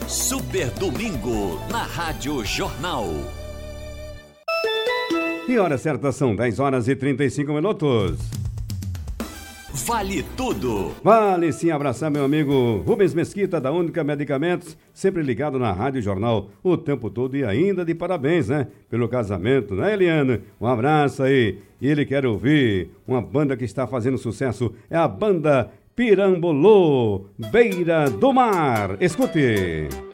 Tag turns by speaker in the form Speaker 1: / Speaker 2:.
Speaker 1: Super Domingo, na Rádio Jornal.
Speaker 2: E hora certa são 10h35.
Speaker 1: Vale tudo.
Speaker 2: Vale sim, abraçar meu amigo Rubens Mesquita, da Única Medicamentos, sempre ligado na Rádio Jornal o tempo todo e ainda de parabéns, né? Pelo casamento, né, Eliana? Um abraço aí. E ele quer ouvir uma banda que está fazendo sucesso, é a banda Pirambolô, Beira do Mar. Escute.